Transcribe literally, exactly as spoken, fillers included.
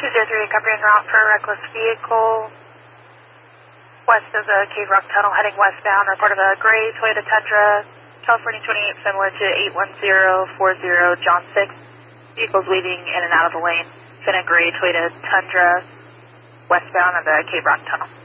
two zero three, copy en route for a reckless vehicle. West of the Cave Rock Tunnel, heading westbound, report of a gray Toyota Tundra, California twenty-eight, similar to eight one zero four zero John six. Vehicles weaving in and out of the lane. It's in a gray Toyota Tundra, westbound of the Cave Rock Tunnel.